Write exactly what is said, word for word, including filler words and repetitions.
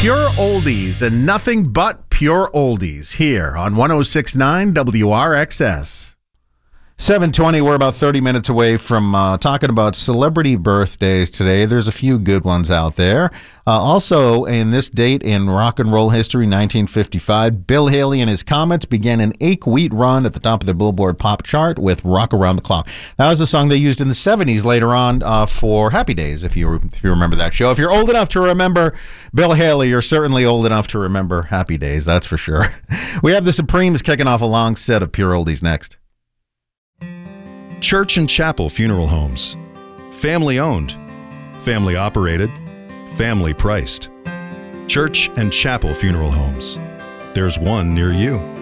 Pure oldies and nothing but pure oldies here on one oh six point nine W R X S. seven twenty, we're about thirty minutes away from uh, talking about celebrity birthdays today. There's a few good ones out there. Uh, also, in this date in rock and roll history, nineteen fifty-five, Bill Haley and his Comets began an eight-week run at the top of the Billboard pop chart with Rock Around the Clock. That was a song they used in the seventies later on uh, for Happy Days, if you if you remember that show. If you're old enough to remember Bill Haley, you're certainly old enough to remember Happy Days, that's for sure. We have the Supremes kicking off a long set of pure oldies next. Church and Chapel Funeral Homes. Family owned, family operated, family priced. Church and Chapel Funeral Homes. There's one near you.